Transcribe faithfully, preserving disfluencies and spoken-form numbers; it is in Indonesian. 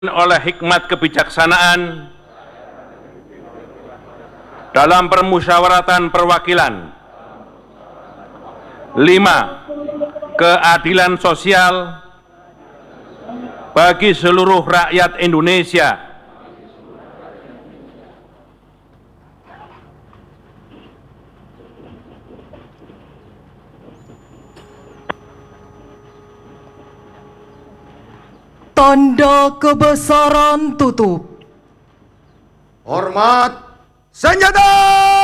oleh hikmat kebijaksanaan dalam permusyawaratan perwakilan. Lima, keadilan sosial bagi seluruh rakyat Indonesia. Tanda kebesaran tutup. Hormat senjata!